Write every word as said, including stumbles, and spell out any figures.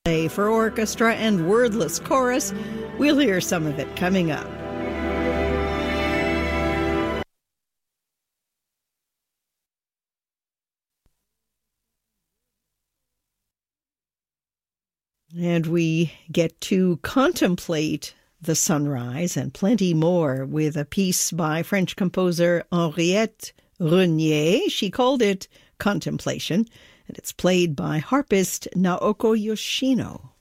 for orchestra and wordless chorus. We'll hear some of it coming up. And we get to contemplate the sunrise and plenty more with a piece by French composer Henriette Renier. She called it Contemplation, and it's played by harpist Naoko Yoshino.